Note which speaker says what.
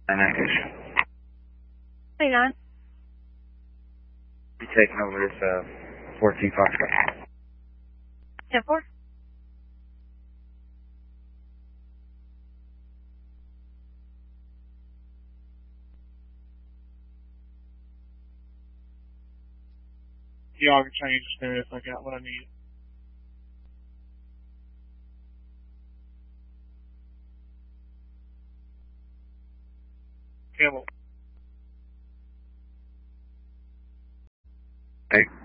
Speaker 1: 9-ish.
Speaker 2: Hang on.
Speaker 1: Be taking over this 14 Foxtrot.
Speaker 2: 10-4.
Speaker 3: Y'all can change the stereo if I got what I need. Campbell.
Speaker 1: Hey.